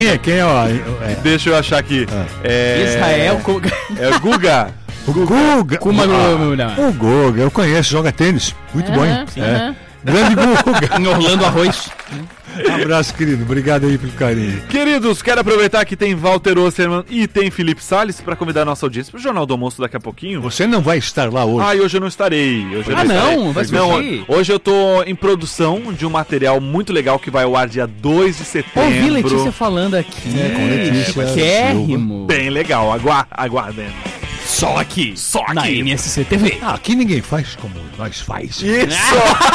Quem é? Deixa eu achar aqui. Israel É o Guga. O Guga. O Guga, eu conheço, joga tênis. Muito bom, hein? Grande Guga. Em Orlando Arroz. Abraço, querido. Obrigado aí pelo carinho. Queridos, quero aproveitar que tem Walter Osterman e tem Felipe Salles para convidar a nossa audiência para o Jornal do Almoço daqui a pouquinho. Você não vai estar lá hoje. Hoje eu não estarei. Vai surgir? Hoje eu tô em produção de um material muito legal que vai ao ar dia 2 de setembro. Ouvi Letícia falando aqui. Com Letícia. Quérrimo. Bem legal, aguardem. Só aqui. Na NSC TV. Aqui ninguém faz como nós faz. Isso!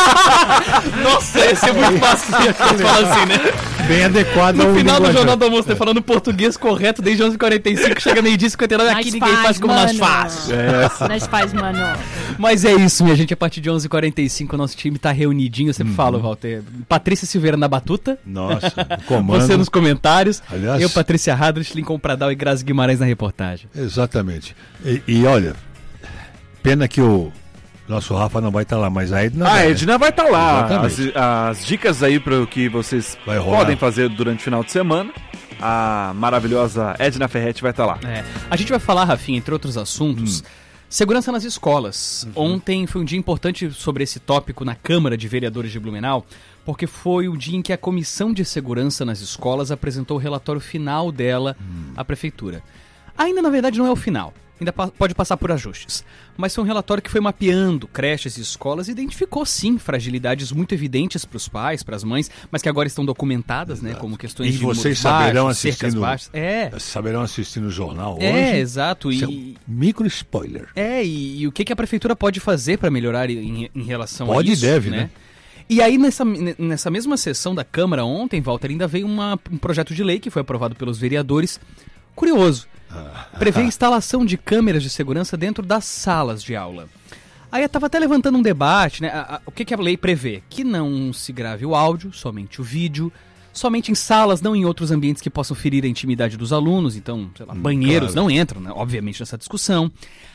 Nossa, esse é muito fácil de falar assim, né? Bem adequado No ao final do linguajar. Jornal do Almoço, falando português correto desde 11h45, chega meio-dia 59, aqui ninguém faz como nós faz. Nós faz, mano. Mas é isso, minha gente, a partir de 11h45 o nosso time tá reunidinho, eu sempre falo, Walter. Patrícia Silveira na batuta. Nossa, comando. Você nos comentários. Aliás, eu, Patrícia Hadrich, Lincoln Pradal e Grazi Guimarães na reportagem. Exatamente. E olha, pena que o nosso Rafa não vai estar lá, mas a Edna A Edna vai estar lá. Exatamente. As dicas aí para o que vocês Vai rolar. podem fazer durante o final de semana. A maravilhosa Edna Ferretti vai estar lá. A gente vai falar, Rafinha, entre outros assuntos, segurança nas escolas. Ontem foi um dia importante sobre esse tópico na Câmara de Vereadores de Blumenau, porque foi o dia em que a Comissão de Segurança nas Escolas apresentou o relatório final dela à Prefeitura. Ainda, na verdade, não é o final. Ainda pode passar por ajustes. Mas foi um relatório que foi mapeando creches e escolas e identificou, sim, fragilidades muito evidentes para os pais, para as mães, mas que agora estão documentadas, né? Como questões E de vocês números saberão baixos, cercas baixas. saberão assistir no jornal hoje. Exato. Isso é um micro spoiler. E o que a Prefeitura pode fazer para melhorar em relação a isso? Pode e deve, né? E aí, nessa mesma sessão da Câmara ontem, Walter, ainda veio um projeto de lei que foi aprovado pelos vereadores. Curioso. Prevê a instalação de câmeras de segurança dentro das salas de aula. Aí eu estava até levantando um debate, né? O que a lei prevê? Que não se grave o áudio, somente o vídeo, somente em salas, não em outros ambientes que possam ferir a intimidade dos alunos. Então, sei lá, banheiros não entram, né? Obviamente, nessa discussão.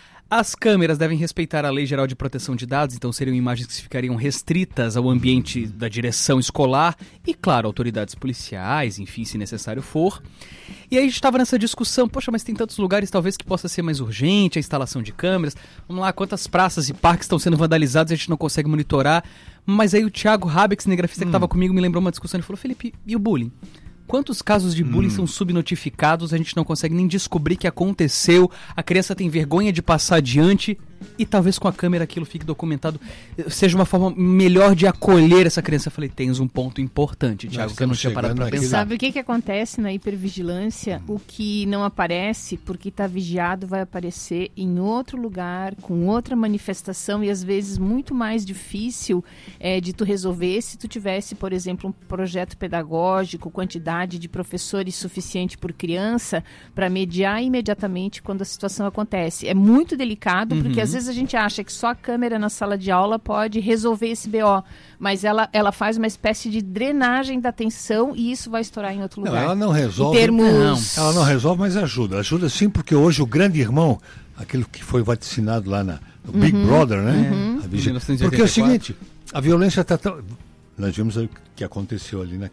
As câmeras devem respeitar a Lei Geral de Proteção de Dados, então seriam imagens que ficariam restritas ao ambiente da direção escolar e, claro, autoridades policiais, enfim, se necessário for. E aí a gente estava nessa discussão, poxa, mas tem tantos lugares talvez que possa ser mais urgente a instalação de câmeras. Vamos lá, quantas praças e parques estão sendo vandalizados e a gente não consegue monitorar. Mas aí o Thiago Rabeck, cinegrafista que estava comigo, me lembrou uma discussão e falou, Felipe, e o bullying? Quantos casos de bullying são subnotificados, a gente não consegue nem descobrir que aconteceu, a criança tem vergonha de passar adiante e talvez com a câmera aquilo fique documentado, seja uma forma melhor de acolher essa criança. Eu falei, tens um ponto importante, Thiago, que eu não tinha parado para pensar. Sabe o que acontece na hipervigilância? O que não aparece, porque está vigiado, vai aparecer em outro lugar, com outra manifestação e às vezes muito mais difícil de tu resolver se tu tivesse, por exemplo, um projeto pedagógico, quantidade de professores suficiente por criança para mediar imediatamente quando a situação acontece. É muito delicado, porque às vezes a gente acha que só a câmera na sala de aula pode resolver esse BO, mas ela faz uma espécie de drenagem da atenção e isso vai estourar em outro lugar. Não, ela não resolve. Ela não resolve, mas ajuda. Ajuda sim, porque hoje o grande irmão, aquele que foi vacinado lá no Big Brother, né? Porque é o seguinte, a violência está tão... Nós vimos o que aconteceu ali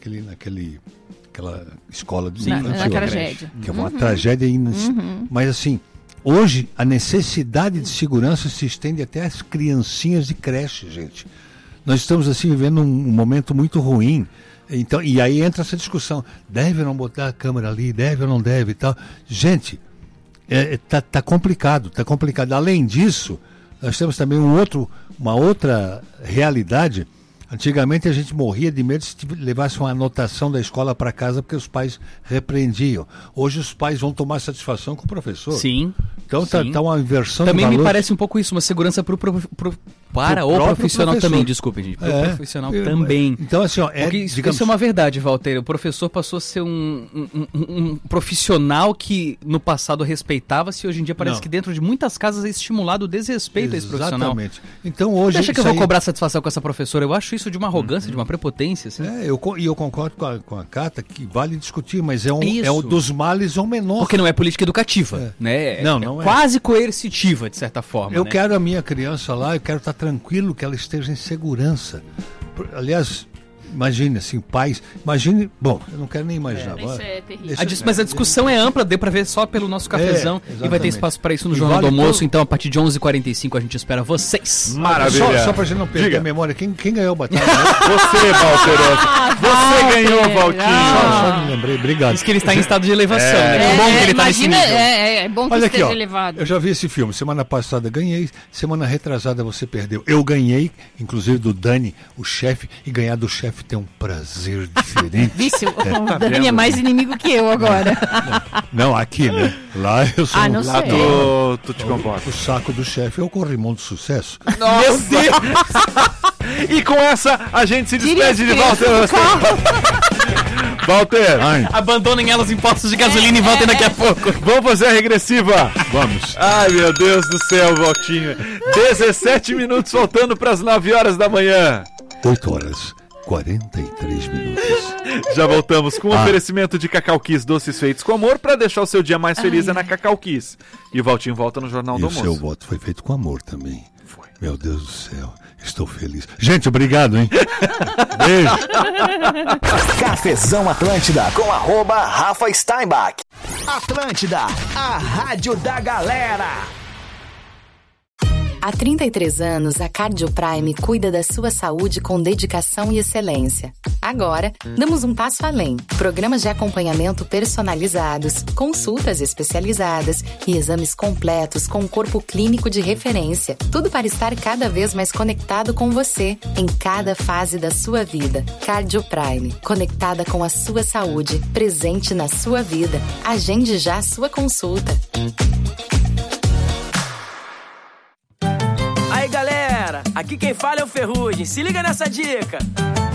naquela escola de infantil. Na tragédia. Que é uma tragédia. Mas assim, hoje a necessidade de segurança se estende até às criancinhas de creche, gente. Nós estamos assim vivendo um momento muito ruim. Então, e aí entra essa discussão, deve ou não botar a câmera ali, deve ou não deve e tal. Gente, tá complicado. Além disso, nós temos também uma outra realidade. Antigamente a gente morria de medo se levasse uma anotação da escola para casa porque os pais repreendiam. Hoje os pais vão tomar satisfação com o professor. Sim. Então tá uma inversão também de valores. Me parece um pouco isso, uma segurança para o profissional também, desculpe, gente. Para o profissional também. Então assim, isso é uma verdade, Walter. O professor passou a ser um profissional que no passado respeitava-se e hoje em dia parece que dentro de muitas casas é estimulado o desrespeito a esse profissional. Exatamente. Então hoje... Você acha que eu vou cobrar satisfação com essa professora? Eu acho isso de uma arrogância, de uma prepotência. Assim. Eu concordo com a Cata que vale discutir, mas é dos males é o menor. Porque não é política educativa, né? Não é. Quase coercitiva, de certa forma. Eu quero a minha criança lá, eu quero estar tranquilo que ela esteja em segurança. Aliás, Imagine, assim, pais... Imagine... Bom, eu não quero nem imaginar. Isso é terrível. Mas a discussão é ampla, deu pra ver só pelo nosso cafezão. E vai ter exatamente. espaço pra isso no E Jornal vale do Almoço. todo- Então, a partir de 11h45, a gente espera vocês. Maravilha. Só pra gente não perder Diga. a memória, quem ganhou a batalha? Você, Valteroso. Você ganhou, Valtinho. Só me lembrei, obrigado. Diz que ele está em estado de elevação, né? Que bom que ele tá nesse imagina, nível. é bom que Olha aqui, esteja ó. elevado. Eu já vi esse filme. Semana passada ganhei, semana retrasada você perdeu. Eu ganhei, inclusive do Dani, o chefe, e ganhar do chefe tem um prazer diferente. Vício, o Dani é mais inimigo que eu agora. Não, aqui, né? Lá eu sou Ah, não Lá sei. tu te comporta. o saco do chefe é o corrimão do sucesso. Meu Deus! E com essa, a gente se despede de Walter. Walter, Abandonem elas em postos de gasolina e voltem daqui a pouco. vamos fazer a regressiva. Vamos. Ai, meu Deus do céu, Valtinho. 17 minutos faltando para as 9 horas da manhã. 8 horas, 43 minutos. Já voltamos com o oferecimento de Cacau Kiss, doces feitos com amor, para deixar o seu dia mais feliz é na Cacau Kiss. E o Valtinho volta no Jornal E do o seu Almoço. voto foi feito com amor também. Foi. Meu Deus do céu, estou feliz. Gente, obrigado, hein? Beijo. Cafezão Atlântida com @Rafa Steinbach. Atlântida, a rádio da galera. Há 33 anos, a Cardio Prime cuida da sua saúde com dedicação e excelência. Agora, damos um passo além. Programas de acompanhamento personalizados, consultas especializadas e exames completos com um corpo clínico de referência. Tudo para estar cada vez mais conectado com você, em cada fase da sua vida. Cardio Prime, conectada com a sua saúde, presente na sua vida. Agende já a sua consulta. Aí galera, aqui quem fala é o Ferrugem, se liga nessa dica.